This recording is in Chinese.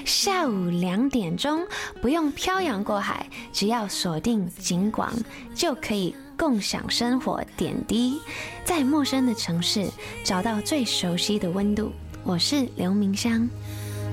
下午2点钟，不用漂洋过海，只要锁定警广，就可以共享生活点滴，在陌生的城市找到最熟悉的温度。我是刘明香。